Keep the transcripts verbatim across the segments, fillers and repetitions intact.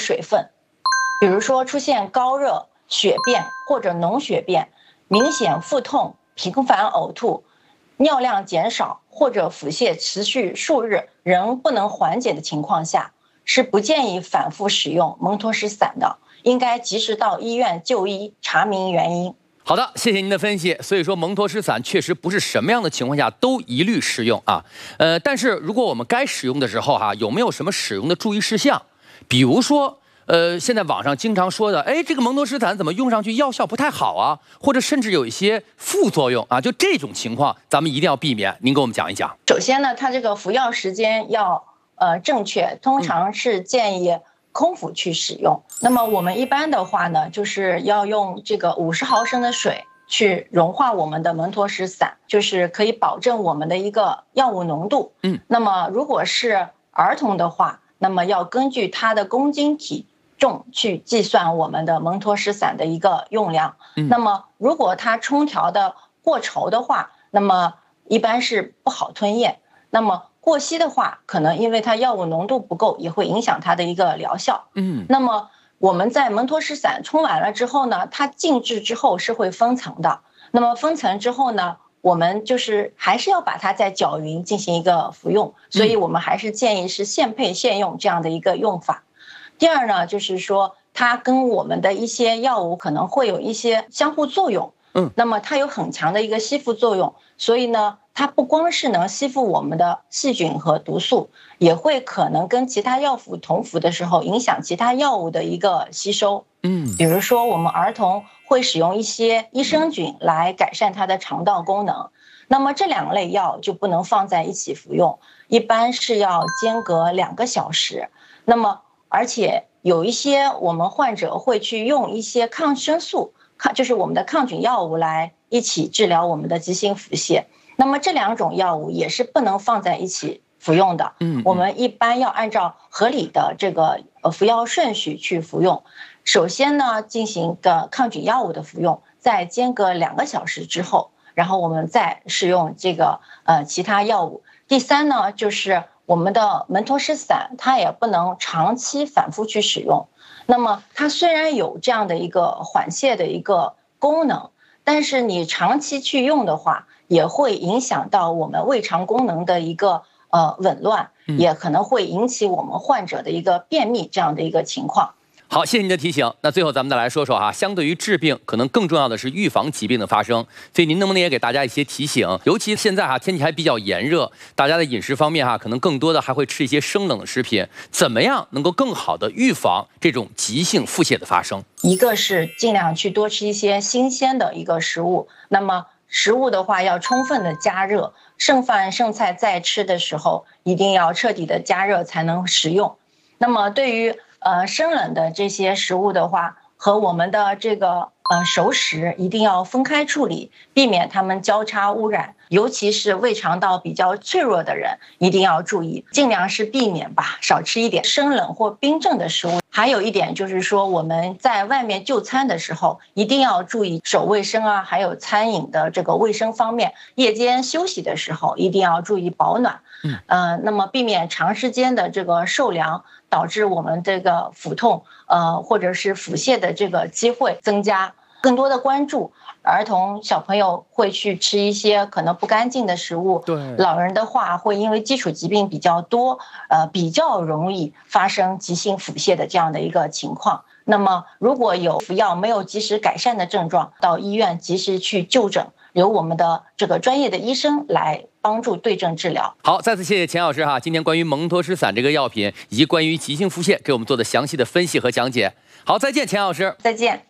水分，比如说出现高热、血便或者脓血便、明显腹痛、频繁呕吐、尿量减少或者腹泻持续数日仍不能缓解的情况下，是不建议反复使用蒙脱石散的，应该及时到医院就医查明原因。 好的，谢谢您的分析。所以说，蒙脱石散确实不是什么样的情况下都一律适用啊。呃，但是如果我们该使用的时候哈、啊，有没有什么使用的注意事项？比如说，呃，现在网上经常说的，哎，这个蒙脱石散怎么用上去药效不太好啊？或者甚至有一些副作用啊？就这种情况，咱们一定要避免。您给我们讲一讲。 首先呢，它这个服药时间要呃正确，通常是建议空腹去使用。那么我们一般的话呢，就是要用这个五十毫升的水去融化我们的蒙脱石散，就是可以保证我们的一个药物浓度。嗯，那么如果是儿童的话，那么要根据他的公斤体重去计算我们的蒙脱石散的一个用量。嗯，那么如果它冲调的过稠的话，那么一般是不好吞咽。那么过稀的话，可能因为它药物浓度不够，也会影响它的一个疗效。嗯，那么我们在蒙脱石散冲完了之后呢，它静置之后是会分层的。那么分层之后呢，我们就是还是要把它再搅匀进行一个服用，所以我们还是建议是现配现用这样的一个用法。第二呢，就是说它跟我们的一些药物可能会有一些相互作用。嗯，那么它有很强的一个吸附作用，所以呢，它不光是能吸附我们的细菌和毒素，也会可能跟其他药物同服的时候影响其他药物的一个吸收。嗯，比如说我们儿童会使用一些益生菌来改善它的肠道功能，那么这两类药就不能放在一起服用，一般是要间隔两个小时。那么而且有一些我们患者会去用一些抗生素，抗就是我们的抗菌药物来一起治疗我们的急性腹泻。那么这两种药物也是不能放在一起服用的。嗯，我们一般要按照合理的这个呃服药顺序去服用。首先呢，进行个抗菌药物的服用，在间隔两个小时之后，然后我们再使用这个呃其他药物。第三呢，就是我们的蒙脱石散，它也不能长期反复去使用。那么它虽然有这样的一个缓泻的一个功能，但是你长期去用的话，也会影响到我们胃肠功能的一个呃紊乱，也可能会引起我们患者的一个便秘这样的一个情况。 好，谢谢您的提醒。那最后咱们再来说说哈，相对于治病，可能更重要的是预防疾病的发生。所以您能不能也给大家一些提醒？尤其现在哈天气还比较炎热，大家的饮食方面哈，可能更多的还会吃一些生冷的食品。怎么样能够更好的预防这种急性腹泻的发生？ 一个是尽量去多吃一些新鲜的一个食物，那么食物的话要充分的加热，剩饭剩菜在吃的时候一定要彻底的加热才能食用。那么对于呃，生冷的这些食物的话，和我们的这个呃熟食一定要分开处理，避免它们交叉污染。尤其是胃肠道比较脆弱的人，一定要注意，尽量是避免吧，少吃一点生冷或冰镇的食物。还有一点就是说，我们在外面就餐的时候，一定要注意手卫生啊，还有餐饮的这个卫生方面。夜间休息的时候，一定要注意保暖。嗯，呃，那么避免长时间的这个受凉，导致我们这个腹痛，呃，或者是腹泻的这个机会增加。更多的关注儿童小朋友会去吃一些可能不干净的食物，对老人的话会因为基础疾病比较多，呃，比较容易发生急性腹泻的这样的一个情况。那么如果有服药没有及时改善的症状，到医院及时去就诊，由我们的这个专业的医生来帮助对症治疗。 好，再次谢谢钱老师哈，今天关于蒙脱石散这个药品以及关于急性腹泻给我们做的详细的分析和讲解。好，再见，钱老师。 再见。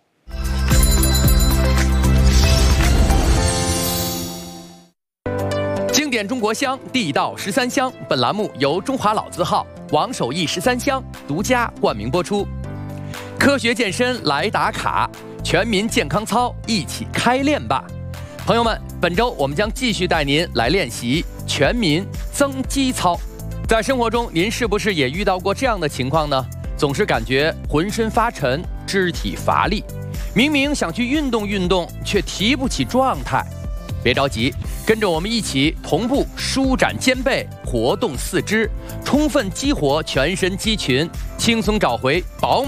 经典中国香，地道十三香。本栏目由中华老字号王守义十三香独家冠名播出。科学健身来打卡，全民健康操一起开练吧！朋友们，本周我们将继续带您来练习全民增肌操。在生活中，您是不是也遇到过这样的情况呢？总是感觉浑身发沉，肢体乏力，明明想去运动运动，却提不起状态。别着急，跟着我们一起同步舒展肩背，活动四肢，充分激活全身肌群，轻松找回饱满